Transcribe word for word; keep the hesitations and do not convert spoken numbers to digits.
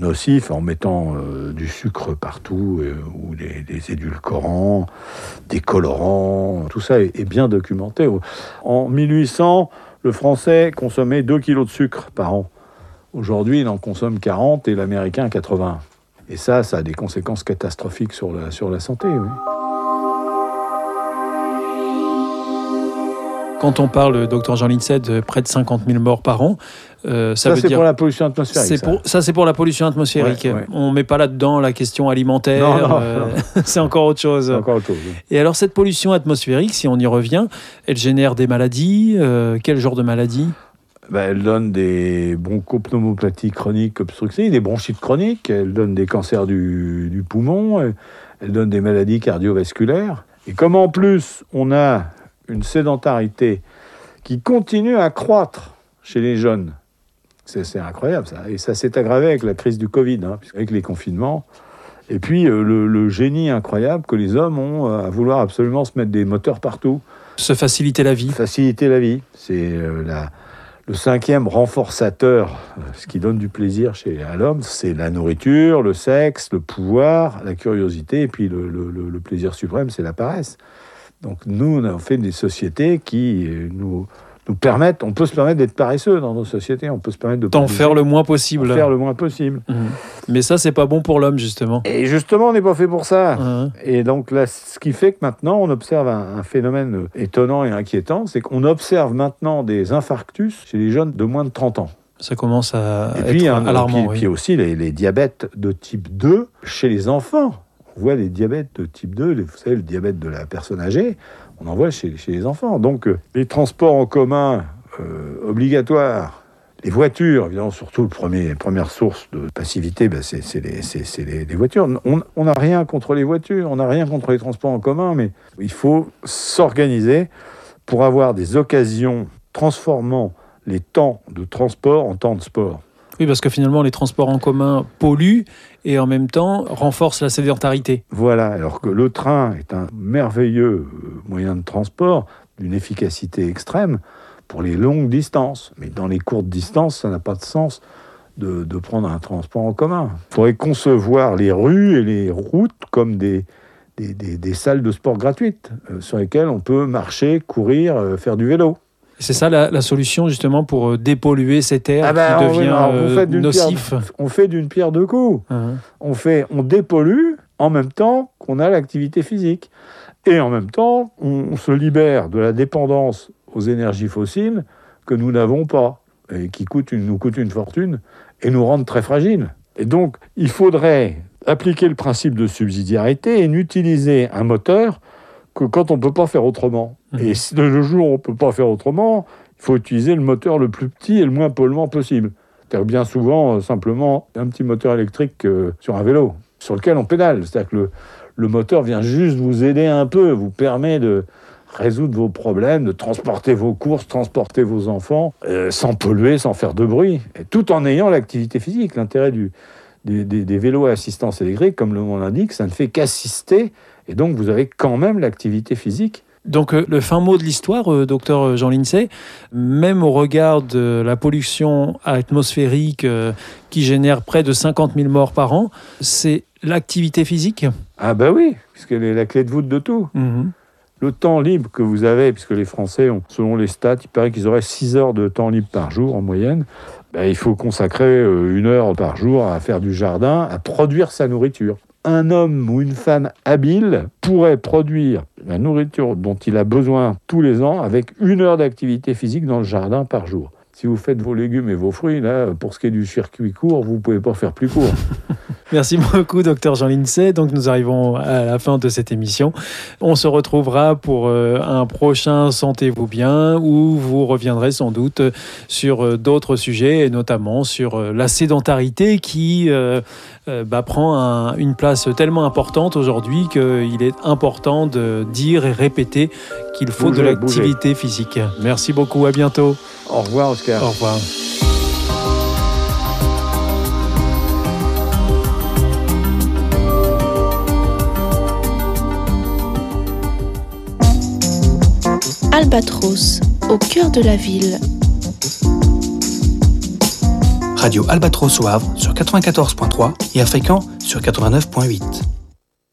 nocif en mettant euh, du sucre partout, euh, ou des, des édulcorants, des colorants. Tout ça est, est bien documenté. En mille huit cents, le Français consommait deux kilos de sucre par an. Aujourd'hui, il en consomme quarante et l'Américain quatre-vingts. Et ça, ça a des conséquences catastrophiques sur la, sur la santé, oui. Quand on parle, docteur Jean Lincey, de près de cinquante mille morts par an, euh, ça, ça veut c'est dire... pour la pollution atmosphérique. C'est ça. Pour... ça, c'est pour la pollution atmosphérique. Ouais, ouais. On ne met pas là-dedans la question alimentaire. Non, non, euh... non. c'est encore autre chose. C'est encore autre chose. Oui. Et alors, cette pollution atmosphérique, si on y revient, elle génère des maladies. Euh, quel genre de maladies ? Ben, elle donne des bronchopneumopathies chroniques obstructives, des bronchites chroniques, elle donne des cancers du, du poumon, elle, elle donne des maladies cardiovasculaires. Et comme en plus, on a une sédentarité qui continue à croître chez les jeunes. C'est, c'est incroyable, ça. Et ça s'est aggravé avec la crise du Covid, hein, avec les confinements. Et puis, euh, le, le génie incroyable que les hommes ont à vouloir absolument se mettre des moteurs partout. Se faciliter la vie. Faciliter la vie. C'est euh, la, le cinquième renforçateur, euh, ce qui donne du plaisir chez, à l'homme, c'est la nourriture, le sexe, le pouvoir, la curiosité, et puis le, le, le plaisir suprême, c'est la paresse. Donc nous, on a fait des sociétés qui nous, nous permettent, on peut se permettre d'être paresseux dans nos sociétés, on peut se permettre de... D'en faire le moins possible. D'en faire le moins possible. Mmh. Mais ça, c'est pas bon pour l'homme, justement. Et justement, on n'est pas fait pour ça. Mmh. Et donc là, ce qui fait que maintenant, on observe un, un phénomène étonnant et inquiétant, c'est qu'on observe maintenant des infarctus chez les jeunes de moins de trente ans. Ça commence à et être puis, un, alarmant. Et puis, oui. puis aussi les, les diabètes de type deux chez les enfants. On voit les diabètes de type deux, vous savez, le diabète de la personne âgée, on en voit chez, chez les enfants. Donc, euh, les transports en commun euh, obligatoires, les voitures, évidemment, surtout le premier, la première source de passivité, ben c'est, c'est, les, c'est, c'est les, les voitures. On n'a rien contre les voitures, on n'a rien contre les transports en commun, mais il faut s'organiser pour avoir des occasions transformant les temps de transport en temps de sport. Oui, parce que finalement, les transports en commun polluent et en même temps renforcent la sédentarité. Voilà, alors que le train est un merveilleux moyen de transport d'une efficacité extrême pour les longues distances. Mais dans les courtes distances, ça n'a pas de sens de, de prendre un transport en commun. Il faudrait concevoir les rues et les routes comme des, des, des, des salles de sport gratuites euh, sur lesquelles on peut marcher, courir, euh, faire du vélo. C'est ça la, la solution justement pour dépolluer cet air ah ben, qui devient on, on fait nocif. Pierre, on fait d'une pierre deux coups. Uh-huh. On fait, on dépollue en même temps qu'on a l'activité physique. Et en même temps, on, on se libère de la dépendance aux énergies fossiles que nous n'avons pas et qui coûtent une, nous coûtent une fortune et nous rendent très fragiles. Et donc, il faudrait appliquer le principe de subsidiarité et n'utiliser un moteur que quand on ne peut pas faire autrement. Mmh. Et si le jour où on ne peut pas faire autrement, il faut utiliser le moteur le plus petit et le moins polluant possible. C'est-à-dire bien souvent, euh, simplement, un petit moteur électrique euh, sur un vélo, sur lequel on pédale. C'est-à-dire que le, le moteur vient juste vous aider un peu, vous permet de résoudre vos problèmes, de transporter vos courses, transporter vos enfants, euh, sans polluer, sans faire de bruit, et tout en ayant l'activité physique. L'intérêt du, des, des, des vélos à assistance électrique, comme le nom l'indique, ça ne fait qu'assister. Et donc, vous avez quand même l'activité physique. Donc, euh, le fin mot de l'histoire, euh, docteur Jean Lincey, même au regard de la pollution atmosphérique euh, qui génère près de cinquante mille morts par an, c'est l'activité physique ? Ah ben oui, puisqu'elle est la clé de voûte de tout. Mmh. Le temps libre que vous avez, puisque les Français, ont, selon les stats, il paraît qu'ils auraient six heures de temps libre par jour en moyenne, ben, il faut consacrer euh, une heure par jour à faire du jardin, à produire sa nourriture. Un homme ou une femme habile pourrait produire la nourriture dont il a besoin tous les ans avec une heure d'activité physique dans le jardin par jour. Si vous faites vos légumes et vos fruits, là, pour ce qui est du circuit court, vous ne pouvez pas faire plus court. Merci beaucoup, docteur Jean Lincey. Donc, nous arrivons à la fin de cette émission. On se retrouvera pour euh, un prochain Sentez-vous bien, où vous reviendrez sans doute sur euh, d'autres sujets, et notamment sur euh, la sédentarité qui euh, euh, bah, prend un, une place tellement importante aujourd'hui qu'il est important de dire et répéter qu'il faut bouger, de l'activité bouger. physique. Merci beaucoup, à bientôt. Au revoir, Oscar. Au revoir. Albatros, au cœur de la ville. Radio Albatros au Havre sur quatre-vingt-quatorze point trois et à Fécamp sur quatre-vingt-neuf point huit.